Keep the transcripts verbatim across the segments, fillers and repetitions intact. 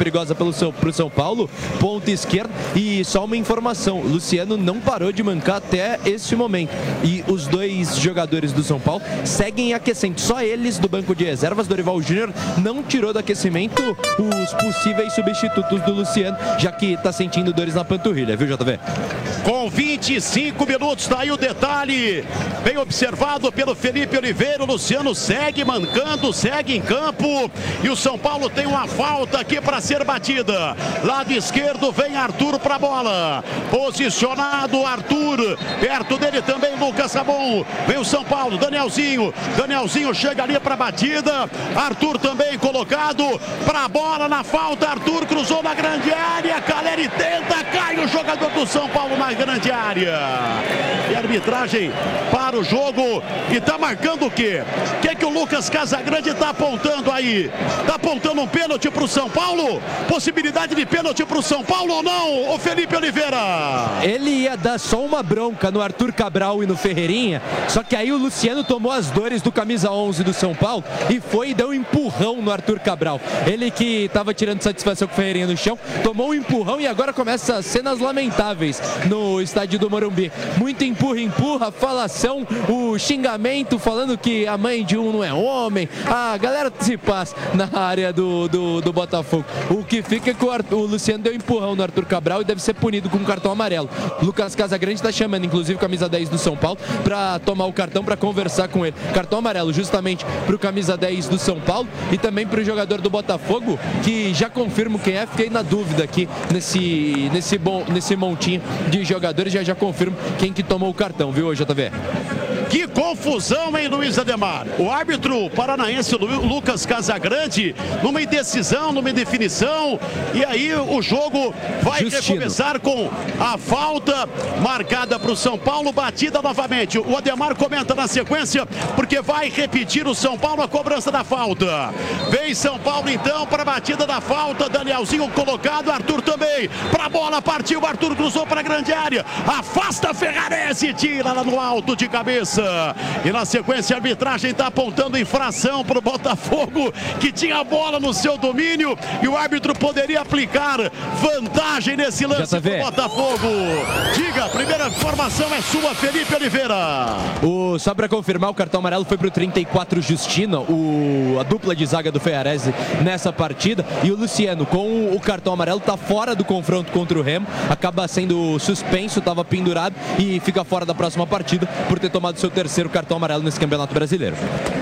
perigosa pelo São, pro São Paulo, ponta esquerda. E só uma informação, o Luciano não parou de mancar até esse momento. E os dois jogadores do São Paulo seguem aquecendo. Só eles do banco de reservas, Dorival Júnior, não tirou do aquecimento os possíveis substitutos do Luciano, já que está sentindo dores na panturrilha, viu, J V? Com vinte e cinco minutos, tá aí o detalhe, bem observado pelo Felipe Oliveira. O Luciano segue mancando, segue em campo, e o São Paulo tem uma falta aqui para ser batida. Lado esquerdo vem Arthur para a bola, posicionado Arthur, perto dele também Lucas Rabon. Vem o São Paulo, Danielzinho, Danielzinho chega ali para a batida, Arthur também colocado para a bola na falta. Arthur cruzou na grande área, Caleri tenta, cai o jogador do São Paulo na grande área. E a arbitragem para o jogo e tá marcando o quê? O que é que o Lucas Casagrande está apontando aí? Tá apontando um pênalti para o São Paulo? Possibilidade de pênalti para o São Paulo ou não, o Felipe Oliveira? Ele ia dar só uma bronca no Arthur Cabral e no Ferreirinha, só que aí o Luciano tomou as dores do camisa onze do São Paulo e foi e deu um empurrão no Arthur Cabral. Ele que estava tirando satisfação com o Ferreirinha no chão, tomou um empurrão e agora começa cenas lamentáveis no estádio do Morumbi. Muito empurra, empurra, falação, o xingamento falando que a mãe de um não é homem. A galera se passa na área do, do, do Botafogo. O que fica é que o, Arthur, o Luciano deu um empurrão no Arthur Cabral e deve ser punido com um cartão amarelo. Lucas Casagrande está chamando, inclusive, camisa dez do São Paulo para tomar o cartão, para conversar com ele. Cartão amarelo justamente para o camisa dez do São Paulo e também para o jogador do Botafogo, que já confirmo quem é. Fiquei na dúvida aqui nesse, nesse, bom, nesse montinho de jogadores. Já já confirmo quem que tomou o cartão, viu, J V? Que confusão, hein, Luiz Ademar? O árbitro paranaense Lucas Casagrande numa indecisão, numa indefinição, e aí o jogo vai Justino. recomeçar com a falta marcada para o São Paulo, batida novamente. O Ademar comenta na sequência, porque vai repetir o São Paulo a cobrança da falta. Vem São Paulo então para a batida da falta, Danielzinho colocado, Arthur também, para a bola, partiu, Arthur cruzou para a grande área, afasta Ferrarese, tira lá no alto de cabeça. E na sequência a arbitragem está apontando infração para o Botafogo, que tinha a bola no seu domínio e o árbitro poderia aplicar vantagem nesse lance para o Botafogo. Diga, a primeira informação é sua, Felipe Oliveira. O, só para confirmar, o cartão amarelo foi para o trinta e quatro Justino, o, a dupla de zaga do Ferrarese nessa partida, e o Luciano com o cartão amarelo está fora do confronto contra o Remo, acaba sendo suspenso, estava pendurado e fica fora da próxima partida por ter tomado seu terceiro cartão amarelo nesse Campeonato Brasileiro.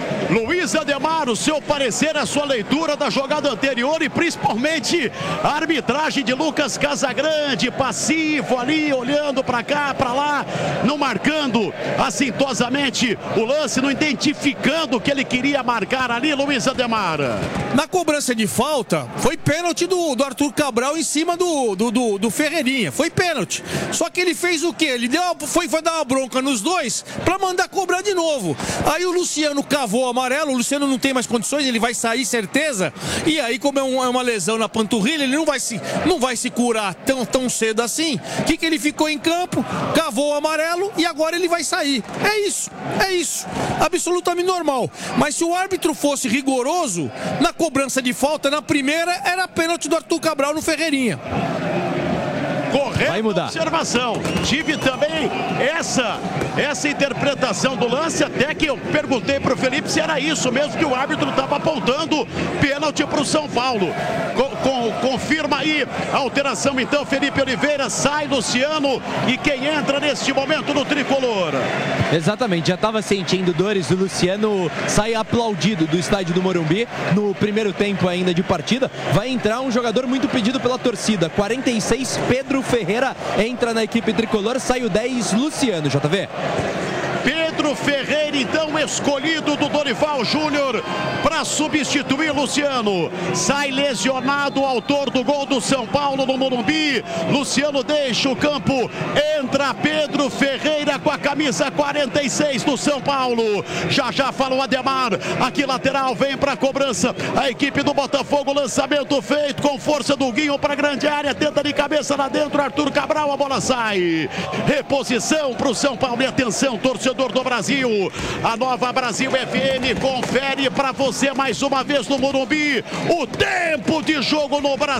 Luiz Ademar, o seu parecer, a sua leitura da jogada anterior e principalmente a arbitragem de Lucas Casagrande, passivo ali, olhando para cá, para lá, não marcando assintosamente o lance, não identificando o que ele queria marcar ali, Luiz Ademar. Na cobrança de falta, foi pênalti do, do Arthur Cabral em cima do, do, do, do Ferreirinha, foi pênalti. Só que ele fez o quê? Ele deu uma, foi, foi dar uma bronca nos dois para mandar cobrar de novo. Aí o Luciano cavou a amarelo, o Luciano não tem mais condições, ele vai sair, certeza. E aí, como é, um, é uma lesão na panturrilha, ele não vai se, não vai se curar tão, tão cedo assim. O que, que ele ficou em campo, cavou o amarelo e agora ele vai sair. É isso, é isso. Absolutamente normal. Mas se o árbitro fosse rigoroso, na cobrança de falta, na primeira, era pênalti do Arthur Cabral no Ferreirinha. Correta observação. Tive também essa, essa interpretação do lance, até que eu perguntei para o Felipe se era isso mesmo que o árbitro estava apontando, pênalti para o São Paulo. Com, com, confirma aí a alteração então, Felipe Oliveira, sai Luciano e quem entra neste momento no tricolor. Exatamente, já estava sentindo dores, o Luciano sai aplaudido do estádio do Morumbi no primeiro tempo ainda de partida. Vai entrar um jogador muito pedido pela torcida, quarenta e seis, Pedro Ferreira entra na equipe tricolor, sai o dez, Luciano, J V. Pedro Ferreira, então, escolhido do Dorival Júnior para substituir Luciano. Sai lesionado o autor do gol do São Paulo no Morumbi. Luciano deixa o campo. Entra Pedro Ferreira com a camisa quarenta e seis do São Paulo. Já já fala o Ademar. Aqui lateral, vem para a cobrança. A equipe do Botafogo, lançamento feito com força do Guinho para a grande área. Tenta de cabeça lá dentro, Arthur Cabral, a bola sai. Reposição para o São Paulo. E atenção, torcedor do Brasil, a Nova Brasil F M confere para você mais uma vez no Morumbi o tempo de jogo no Brasil.